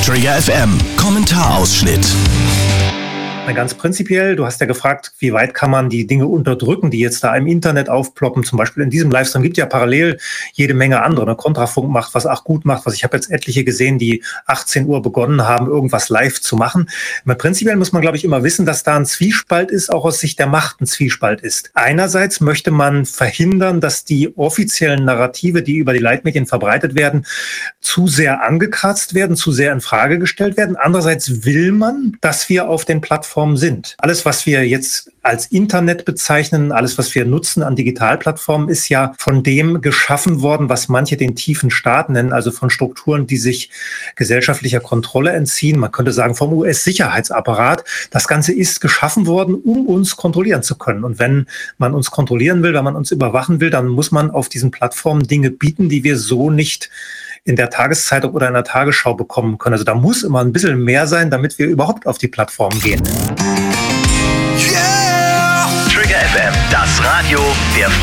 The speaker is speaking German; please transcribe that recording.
Trigger FM Kommentarausschnitt. Ganz prinzipiell, du hast ja gefragt, wie weit kann man die Dinge unterdrücken, die jetzt da im Internet aufploppen. Zum Beispiel in diesem Livestream gibt ja parallel jede Menge andere. Kontrafunk macht, was auch gut macht. Ich habe jetzt etliche gesehen, die 18 Uhr begonnen haben, irgendwas live zu machen. Aber prinzipiell muss man, glaube ich, immer wissen, dass da ein Zwiespalt ist, auch aus Sicht der Macht ein Zwiespalt ist. Einerseits möchte man verhindern, dass die offiziellen Narrative, die über die Leitmedien verbreitet werden, zu sehr angekratzt werden, zu sehr in Frage gestellt werden. Andererseits will man, dass wir auf den Plattformen sind. Alles, was wir jetzt als Internet bezeichnen, alles, was wir nutzen an Digitalplattformen, ist ja von dem geschaffen worden, was manche den tiefen Staat nennen, also von Strukturen, die sich gesellschaftlicher Kontrolle entziehen. Man könnte sagen, vom US-Sicherheitsapparat. Das Ganze ist geschaffen worden, um uns kontrollieren zu können. Und wenn man uns kontrollieren will, wenn man uns überwachen will, dann muss man auf diesen Plattformen Dinge bieten, die wir so nicht in der Tageszeitung oder in der Tagesschau bekommen können. Also da muss immer ein bisschen mehr sein, damit wir überhaupt auf die Plattform gehen. Yeah! Trigger FM, das Radio der